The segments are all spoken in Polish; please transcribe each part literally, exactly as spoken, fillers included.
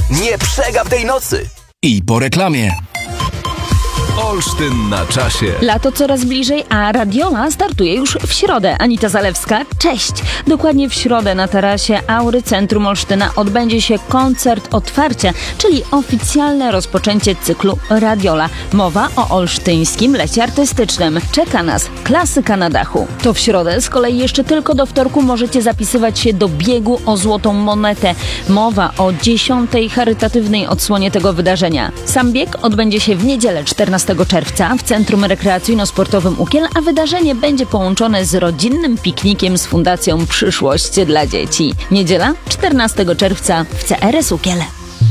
Nie przegap tej nocy! I po reklamie. Olsztyn na czasie. Lato coraz bliżej, a Radiola startuje już w środę. Anita Zalewska, cześć! Dokładnie w środę na tarasie Aury Centrum Olsztyna odbędzie się koncert otwarcia, czyli oficjalne rozpoczęcie cyklu Radiola. Mowa o olsztyńskim lecie artystycznym. Czeka nas klasyka na dachu. To w środę, z kolei jeszcze tylko do wtorku możecie zapisywać się do biegu o złotą monetę. Mowa o dziesiątej charytatywnej odsłonie tego wydarzenia. Sam bieg odbędzie się w niedzielę czternastego czerwca w Centrum Rekreacyjno-Sportowym Ukiel, a wydarzenie będzie połączone z rodzinnym piknikiem z Fundacją Przyszłość dla Dzieci. Niedziela czternastego czerwca w C R S Ukiel.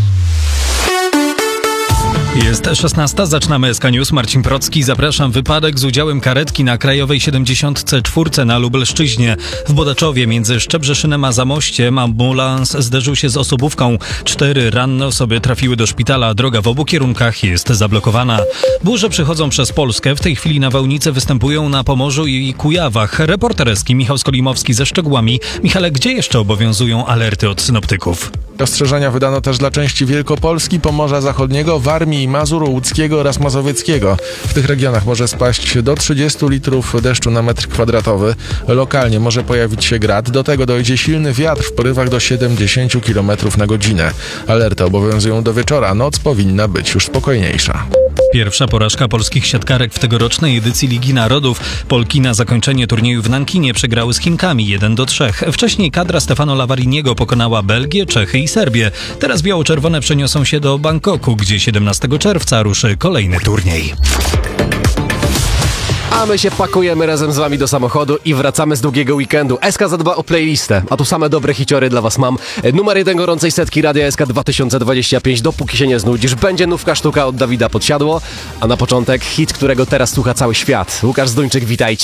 Jest szesnasta, zaczynamy S K News. Marcin Procki, zapraszam. Wypadek z udziałem karetki na Krajowej siedemdziesiąt cztery na Lubelszczyźnie. W Bodaczowie między Szczebrzeszynem a Zamościem ambulans zderzył się z osobówką. Cztery ranne osoby trafiły do szpitala. Droga w obu kierunkach jest zablokowana. Burze przychodzą przez Polskę. W tej chwili nawałnice występują na Pomorzu i Kujawach. Reporter S K I Michał Skolimowski ze szczegółami. Michale, gdzie jeszcze obowiązują alerty od synoptyków? Ostrzeżenia wydano też dla części Wielkopolski, Pomorza Zachodniego, Warmii, Mazur, Łódzkiego oraz Mazowieckiego. W tych regionach może spaść do trzydziestu litrów deszczu na metr kwadratowy. Lokalnie może pojawić się grad. Do tego dojdzie silny wiatr w porywach do siedemdziesięciu kilometrów na godzinę. Alerty obowiązują do wieczora. Noc powinna być już spokojniejsza. Pierwsza porażka polskich siatkarek w tegorocznej edycji Ligi Narodów. Polki na zakończenie turnieju w Nankinie przegrały z Chinkami jeden do trzech. Wcześniej kadra Stefano Lavariniego pokonała Belgię, Czechy i Serbię. Teraz biało-czerwone przeniosą się do Bangkoku, gdzie siedemnastego czerwca ruszy kolejny turniej. A my się pakujemy razem z wami do samochodu i wracamy z długiego weekendu. S K zadba o playlistę, a tu same dobre hiciory dla was mam. Numer jeden gorącej setki Radia S K dwa tysiące dwadzieścia pięć. Dopóki się nie znudzisz, będzie nówka sztuka od Dawida Podsiadło, a na początek hit, którego teraz słucha cały świat. Łukasz Zduńczyk, witajcie.